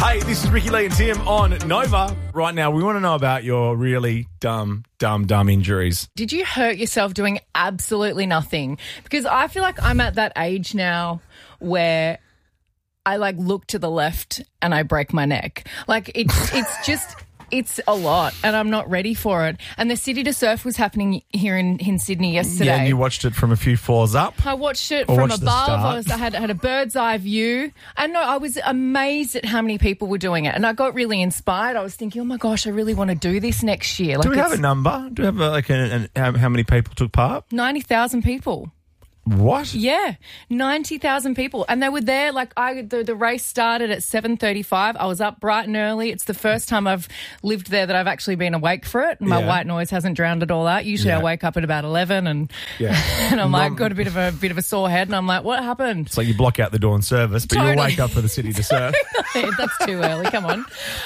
Hey, this is Ricky Lee and Tim on Nova. Right now, we want to know about your really dumb injuries. Did you hurt yourself doing absolutely nothing? Because I feel like I'm at that age now where I look to the left and I break my neck. It's a lot and I'm not ready for it. And the City to Surf was happening here in Sydney yesterday. Yeah, and you watched it from a few floors up. I watched it from above. I had a bird's eye view. And no, I was amazed at how many people were doing it. And I got really inspired. I was thinking, oh my gosh, I really want to do this next year. Do we have a number? Do we have how many people took part? 90,000 people. What? Yeah, 90,000 people. And they were there, the race started at 7:35. I was up bright and early. It's the first time I've lived there that I've actually been awake for it. My white noise hasn't drowned it all out. Usually I wake up at about 11 and I'm got a bit of a sore head and I'm like, what happened? It's like you block out the dawn service, but you wake up for the City to Surf. That's too early. Come on.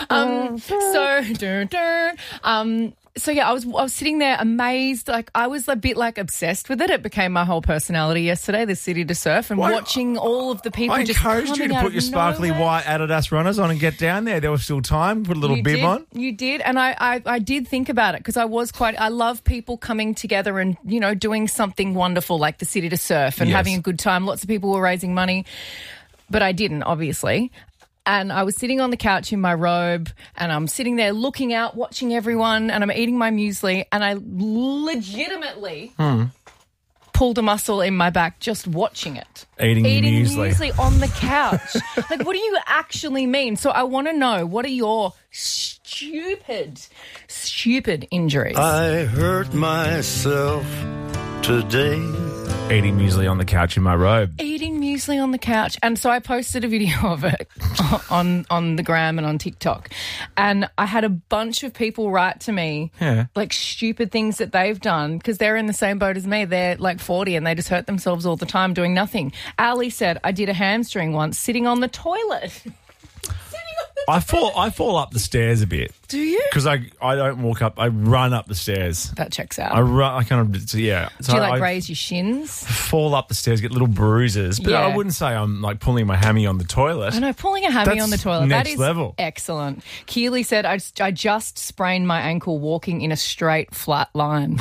So yeah, I was sitting there amazed. I was a bit obsessed with it. It became my whole personality yesterday, the City to Surf, and watching all of the people just coming out of nowhere. I encouraged you to put your sparkly white Adidas runners on and get down there. There was still time. Put a little bib on. You did, and I did think about it because I love people coming together and doing something wonderful like the City to Surf and having a good time. Lots of people were raising money, but I didn't, obviously. And I was sitting on the couch in my robe and I'm sitting there looking out, watching everyone, and I'm eating my muesli and I legitimately pulled a muscle in my back just watching it. Eating muesli on the couch. What do you actually mean? So I want to know, what are your stupid injuries? I hurt myself today. Eating muesli on the couch in my robe. Eating muesli on the couch. And so I posted a video of it on the gram and on TikTok. And I had a bunch of people write to me, stupid things that they've done because they're in the same boat as me. They're 40 and they just hurt themselves all the time doing nothing. Ali said, I did a hamstring once sitting on the toilet. I fall up the stairs a bit. Do you? Because I don't walk up. I run up the stairs. That checks out. I run. I kind of yeah. So do you raise your shins? Fall up the stairs, get little bruises. But I wouldn't say I'm pulling my hammy on the toilet. I know, pulling a hammy on the toilet. Next that is level. Excellent. Keely said, I just sprained my ankle walking in a straight flat line.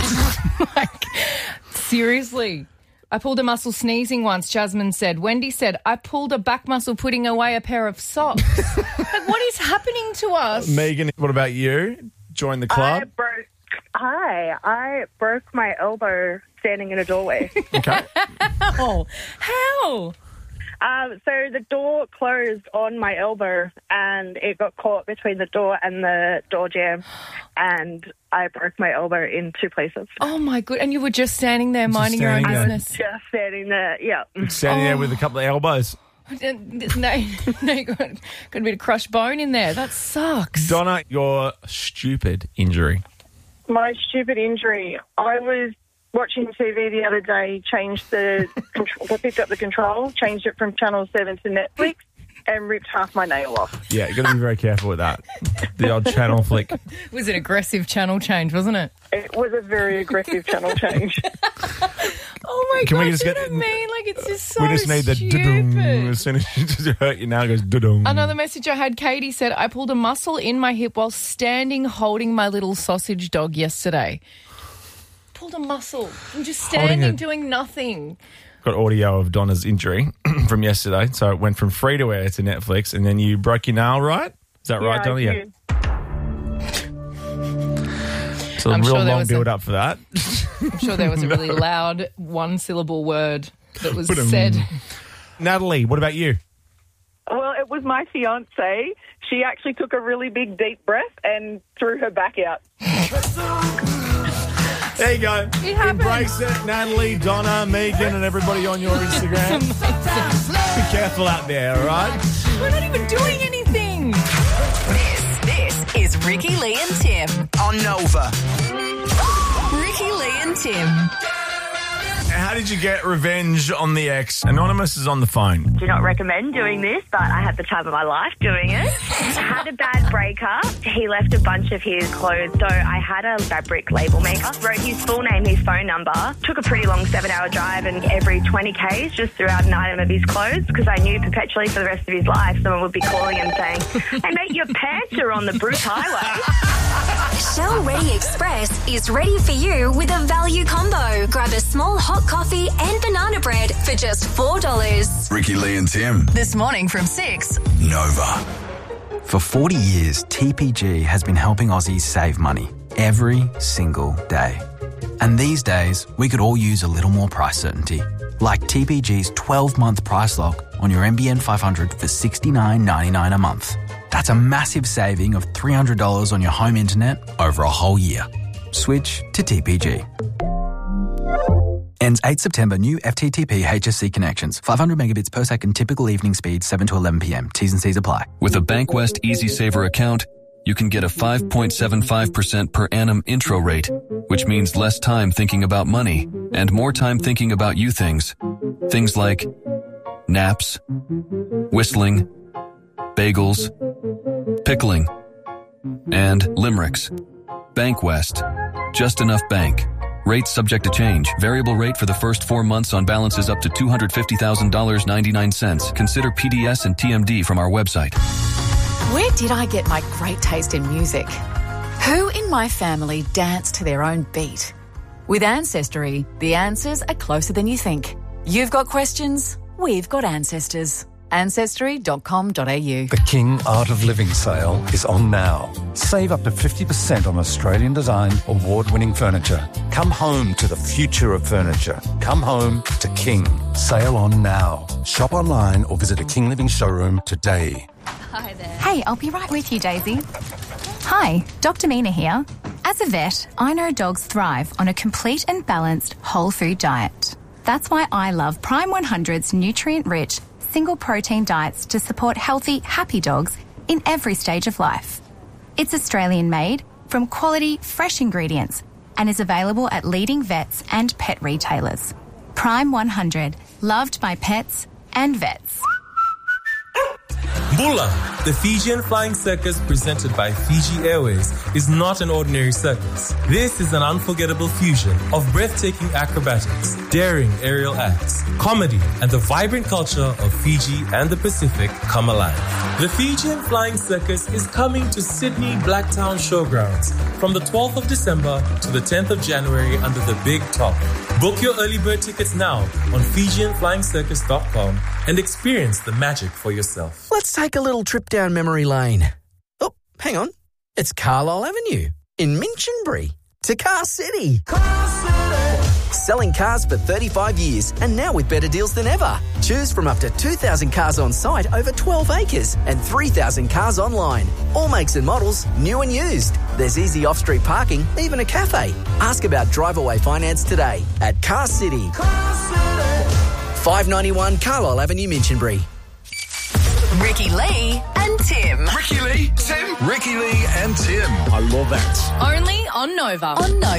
Seriously. I pulled a muscle sneezing once, Jasmine said. Wendy said, I pulled a back muscle putting away a pair of socks. What is happening to us? Megan, what about you? Join the club? I broke my elbow standing in a doorway. Okay. How? So the door closed on my elbow and it got caught between the door and the door jamb and I broke my elbow in two places. Oh, my God. And you were just standing there minding your own business? Just standing there, yeah. Standing there with a couple of elbows. No, you got a bit of crushed bone in there. That sucks. Donna, your stupid injury. My stupid injury. I was watching TV the other day, changed the control, picked up the control, changed it from Channel 7 to Netflix, and ripped half my nail off. Yeah, you've got to be very careful with that. The odd channel flick. It was an aggressive channel change, wasn't it? It was a very aggressive channel change. Oh, my God, you know what I mean? It's just so we just need the stupid. As soon as you hurt you now, it goes dudum. Another message I had, Katie said, I pulled a muscle in my hip while standing holding my little sausage dog yesterday. Pulled a muscle. I'm just standing doing nothing. Got audio of Donna's injury from yesterday. So it went from free to air to Netflix, and then you broke your nail, right? Is that right, Donna? Yeah. So a real long build up for that. I'm sure there was a really loud one-syllable word that was said. Natalie, what about you? Well, it was my fiancée. She actually took a really big, deep breath and threw her back out. There you go. It happened. Embrace it, Natalie, Donna, Megan, and everybody on your Instagram. Be careful out there, all right? We're not even doing anything. This is Ricky Lee and Tim On Nova. Ricky Lee and Tim. How did you get revenge on the ex? Anonymous is on the phone. Do not recommend doing this, but I had the time of my life doing it. I had a bad breakup. He left a bunch of his clothes, so I had a fabric label maker. Wrote his full name, his phone number. Took a pretty long 7-hour drive, and every 20 Ks just threw out an item of his clothes because I knew perpetually for the rest of his life someone would be calling him saying, "Hey mate, your pants are on the Bruce Highway." Shell Ready Express is ready for you with a value combo. Grab a small hot coffee and banana bread for just $4. Ricky, Lee and Tim. This morning from 6. Nova. For 40 years, TPG has been helping Aussies save money every single day. And these days, we could all use a little more price certainty. Like TPG's 12-month price lock on your NBN 500 for $69.99 a month. That's a massive saving of $300 on your home internet over a whole year. Switch to TPG. Ends 8 September. New FTTP HSC connections. 500 megabits per second. Typical evening speed 7 to 11 p.m. T's and C's apply. With a Bankwest Easy Saver account, you can get a 5.75% per annum intro rate, which means less time thinking about money and more time thinking about you things. Things like naps, whistling, bagels, pickling, and limericks. Bankwest. Just enough bank. Rates subject to change. Variable rate for the first 4 months on balances up to $250,000.99. Consider PDS and TMD from our website. Where did I get my great taste in music? Who in my family danced to their own beat? With Ancestry, the answers are closer than you think. You've got questions, we've got ancestors. Ancestry.com.au. The King Art of Living sale is on now. Save up to 50% on Australian-designed, award-winning furniture. Come home to the future of furniture. Come home to King. Sale on now. Shop online or visit a King Living showroom today. Hi there. Hey, I'll be right with you, Daisy. Hi, Dr. Mina here. As a vet, I know dogs thrive on a complete and balanced whole food diet. That's why I love Prime 100's nutrient-rich, single-protein diets to support healthy, happy dogs in every stage of life. It's Australian-made from quality, fresh ingredients and is available at leading vets and pet retailers. Prime 100, loved by pets and vets. Bula, the Fijian Flying Circus presented by Fiji Airways, is not an ordinary circus. This is an unforgettable fusion of breathtaking acrobatics, daring aerial acts, comedy, and the vibrant culture of Fiji and the Pacific come alive. The Fijian Flying Circus is coming to Sydney Blacktown Showgrounds from the 12th of December to the 10th of January under the Big Top. Book your early bird tickets now on FijianFlyingCircus.com and experience the magic for yourself. Let's take a little trip down memory lane. Oh, hang on. It's Carlisle Avenue in Minchinbury to Car City. Car City. Selling cars for 35 years and now with better deals than ever. Choose from up to 2,000 cars on site over 12 acres and 3,000 cars online. All makes and models, new and used. There's easy off-street parking, even a cafe. Ask about drive-away finance today at Car City. Car City. 591 Carlisle Avenue, Minchinbury. Ricky Lee and Tim. Ricky Lee, Tim. Ricky Lee and Tim. I love that. Only on Nova. On Nova.